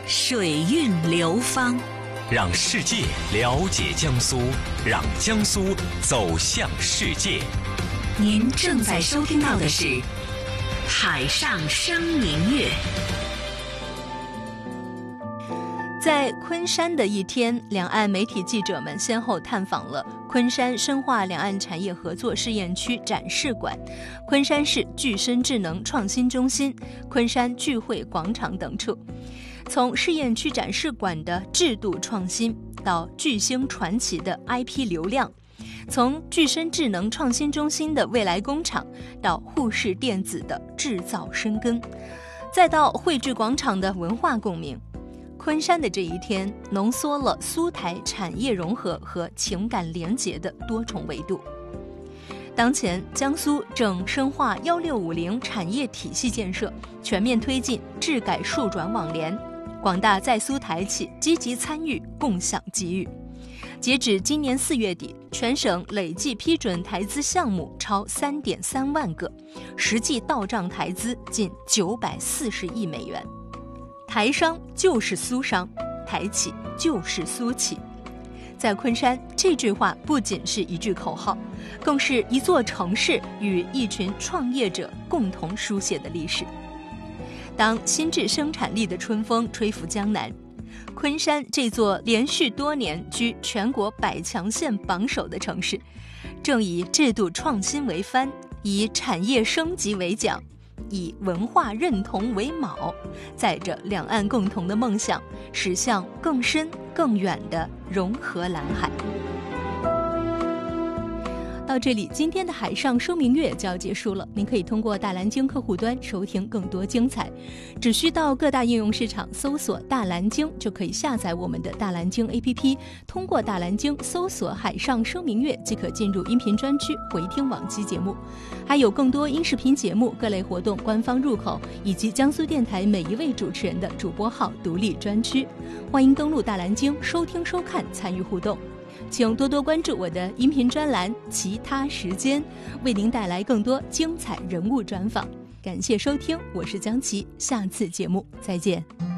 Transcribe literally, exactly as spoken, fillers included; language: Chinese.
水韵流芳，让世界了解江苏，让江苏走向世界。您正在收听到的是《海上生明月》。 在昆山的一天，两岸媒体记者们先后探访了昆山深化两岸产业合作试验区展示馆、昆山市具身智能创新中心、昆山聚会广场等处。从试验区展示馆的制度创新到巨星传奇的 I P 流量，从具身智能创新中心的未来工厂到沪市电子的制造深耕，再到汇聚广场的文化共鸣，昆山的这一天浓缩了苏台产业融合和情感联结的多重维度。当前，江苏正深化一六五零产业体系建设，全面推进智改数转网联，广大在苏台企积极参与，共享机遇。截止今年四月底，全省累计批准台资项目超 三点三万个，实际到账台资近九百四十亿美元。台商就是苏商，台企就是苏企。在昆山，这句话不仅是一句口号，更是一座城市与一群创业者共同书写的历史。当新质生产力的春风吹拂江南，昆山这座连续多年居全国百强县榜首的城市，正以制度创新为帆，以产业升级为桨，以文化认同为锚，载着两岸共同的梦想，驶向更深更远的融合蓝海。到这里，今天的海上生明月就要结束了。您可以通过大蓝鲸客户端收听更多精彩，只需到各大应用市场搜索大蓝鲸，就可以下载我们的大蓝鲸 A P P， 通过大蓝鲸搜索海上生明月即可进入音频专区回听往期节目，还有更多音视频节目、各类活动官方入口，以及江苏电台每一位主持人的主播号独立专区。欢迎登录大蓝鲸收听收看，参与互动。请多多关注我的音频专栏其他时间，为您带来更多精彩人物专访。感谢收听，我是江琪，下次节目再见。